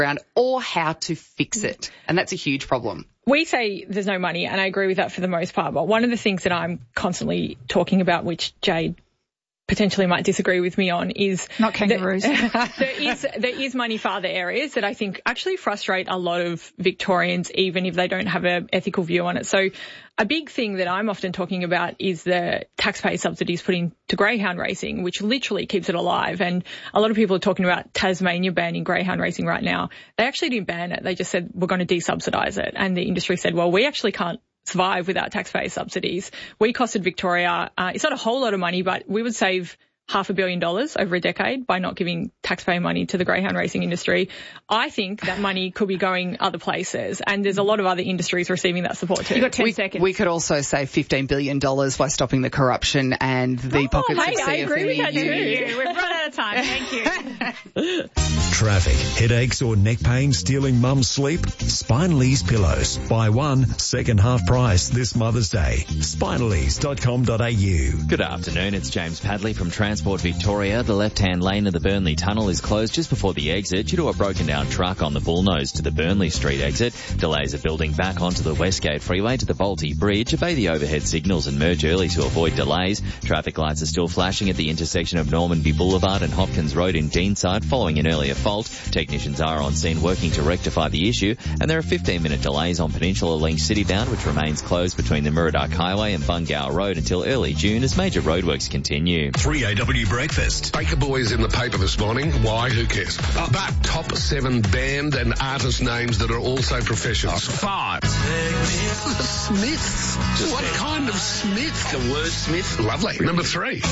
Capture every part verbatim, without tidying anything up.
around or how to fix it. And that's a huge problem. We say there's no money, and I agree with that for the most part. But one of the things that I'm constantly talking about, which Jade potentially might disagree with me on, is not kangaroos. That there is there is money for other areas that I think actually frustrate a lot of Victorians, even if they don't have an ethical view on it. So a big thing that I'm often talking about is the taxpayer subsidies put into greyhound racing, which literally keeps it alive. And a lot of people are talking about Tasmania banning greyhound racing right now. They actually didn't ban it. They just said, we're going to desubsidise it. And the industry said, well, we actually can't survive without taxpayer subsidies. We costed Victoria, uh, it's not a whole lot of money, but we would save half a billion dollars over a decade by not giving taxpayer money to the greyhound racing industry. I think that money could be going other places, and there's a lot of other industries receiving that support too. You've got ten we, seconds. We could also save fifteen billion dollars by stopping the corruption and the oh, pockets hey, of C F M E U. I agree with that too. We've run out of time. Thank you. Traffic, headaches or neck pain stealing mum's sleep? Spinalese Pillows. Buy one, second half price this Mother's Day. spinalese dot com dot a u. Good afternoon, it's James Padley from Transport Victoria. The left-hand lane of the Burnley Tunnel is closed just before the exit due to a broken-down truck on the Bullnose to the Burnley Street exit. Delays are building back onto the Westgate Freeway to the Bolte Bridge. Obey the overhead signals and merge early to avoid delays. Traffic lights are still flashing at the intersection of Normanby Boulevard and Hopkins Road in Deanside following an earlier fault. Technicians are on scene working to rectify the issue, and there are fifteen-minute delays on Peninsula Link Citybound, which remains closed between the Murdoch Highway and Bungow Road until early June as major roadworks continue. three A W Breakfast. Baker Boys in the paper this morning. Why? Who cares? Uh, but top seven band and artist names that are also professionals. Five. Smiths. What kind of Smith? The word Smith. Lovely. Number three.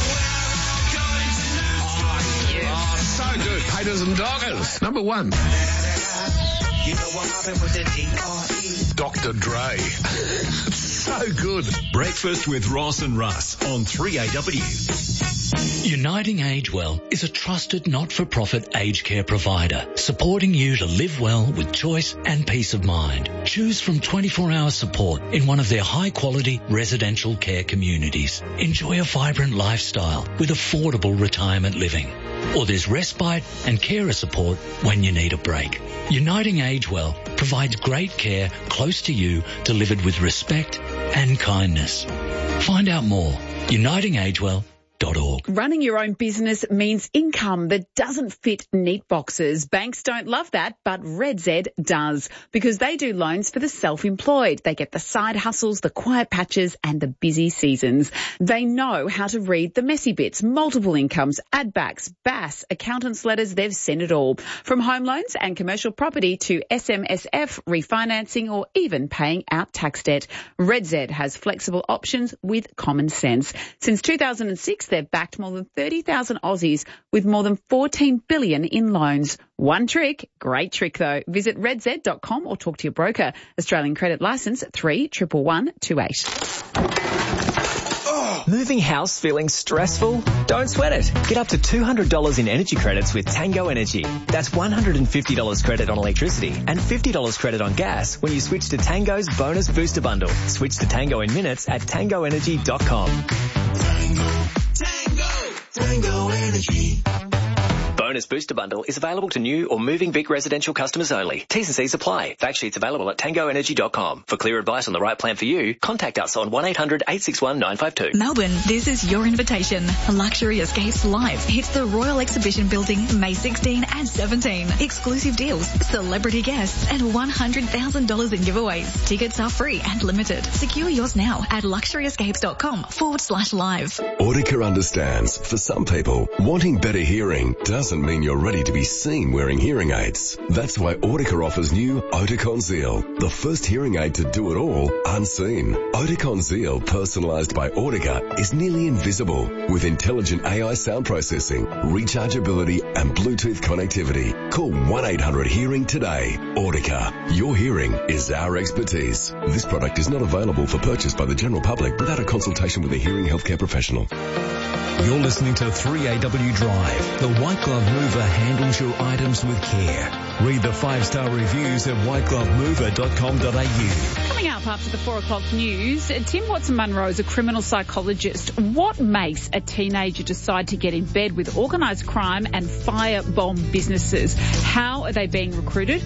Oh, so good. Haters and Doggers. Number one. You know what happened with the D R E? Doctor Dre. So good. Breakfast with Ross and Russ on three A W. Uniting Age Well is a trusted not-for-profit aged care provider supporting you to live well with choice and peace of mind. Choose from twenty-four hour support in one of their high-quality residential care communities. Enjoy a vibrant lifestyle with affordable retirement living. Or there's respite and carer support when you need a break. Uniting Age Well provides great care close to you, delivered with respect and kindness. Find out more. uniting age well dot org. Running your own business means income that doesn't fit neat boxes. Banks don't love that, but Red Z does, because they do loans for the self-employed. They get the side hustles, the quiet patches, and the busy seasons. They know how to read the messy bits, multiple incomes, add-backs, B A S, accountants' letters, they've seen it all. From home loans and commercial property to S M S F, refinancing, or even paying out tax debt. Red Z has flexible options with common sense. Since two thousand six, they've backed more than thirty thousand Aussies with more than fourteen billion dollars in loans. One trick, great trick though. Visit red z dot com or talk to your broker. Australian credit licence three one one one two eight. Moving house feeling stressful? Don't sweat it. Get up to two hundred dollars in energy credits with Tango Energy. That's one hundred fifty dollars credit on electricity and fifty dollars credit on gas when you switch to Tango's Bonus Booster Bundle. Switch to Tango in minutes at tango energy dot com. Tango, Tango, Tango Energy. Bonus Booster Bundle is available to new or moving Vic residential customers only. T's and C's apply. Fact sheets available at tango energy dot com. For clear advice on the right plan for you, contact us on one eight hundred eight six one nine five two. Melbourne, this is your invitation. Luxury Escapes Live hits the Royal Exhibition Building May sixteenth and seventeenth. Exclusive deals, celebrity guests, and one hundred thousand dollars in giveaways. Tickets are free and limited. Secure yours now at luxury escapes dot com forward slash live. Audica understands, for some people, wanting better hearing doesn't mean you're ready to be seen wearing hearing aids. That's why Audica offers new Oticon Zeal, the first hearing aid to do it all unseen. Oticon Zeal, personalised by Audica, is nearly invisible with intelligent A I sound processing, rechargeability and Bluetooth connectivity. Call one eight hundred hearing today. Audica, your hearing is our expertise. This product is not available for purchase by the general public without a consultation with a hearing healthcare professional. You're listening to three A W Drive. The White Glove Mover handles your items with care. Read the five-star reviews at white glove mover dot com dot a u. Coming up after the four o'clock news, Tim Watson-Munro is a criminal psychologist. What makes a teenager decide to get in bed with organised crime and firebomb businesses? How are they being recruited?